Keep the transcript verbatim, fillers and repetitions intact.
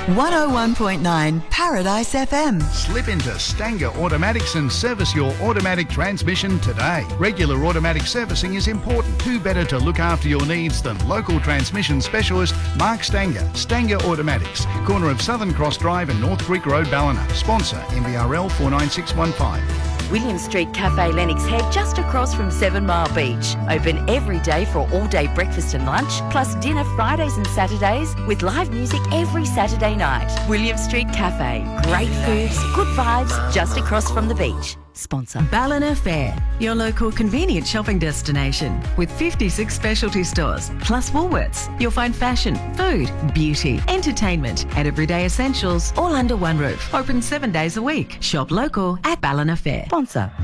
one oh one point nine Paradise F M. Slip into Stanger Automatics and service your automatic transmission today. Regular automatic servicing is important. Who better to look after your needs than local transmission specialist Mark Stanger? Stanger Automatics, corner of Southern Cross Drive and North Creek Road, Ballina. Sponsor M B R L four nine six one five. William Street Cafe Lennox Head, just across from Seven Mile Beach. Open every day for all-day breakfast and lunch, plus dinner Fridays and Saturdays, with live music every Saturday night. William Street Cafe. Great foods, good vibes, just across from the beach. Sponsor. Ballina Fair, your local convenient shopping destination with fifty-six specialty stores, plus Woolworths. You'll find fashion, food, beauty, entertainment and everyday essentials all under one roof. Open seven days a week. Shop local at Ballina Fair. Sponsor.